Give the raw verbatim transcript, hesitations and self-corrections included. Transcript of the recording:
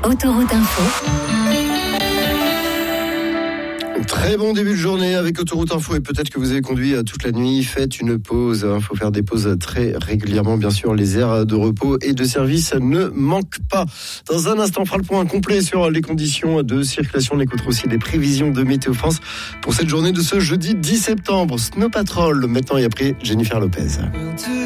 Autoroute Info. Très bon début de journée avec Autoroute Info et peut-être que vous avez conduit toute la nuit. Faites une pause, il faut faire des pauses très régulièrement. Bien sûr, les aires de repos et de service ne manquent pas. Dans un instant, on fera le point complet sur les conditions de circulation. On écoutera aussi les prévisions de Météo France pour cette journée de ce jeudi dix septembre. Snow Patrol, maintenant et après Jennifer Lopez.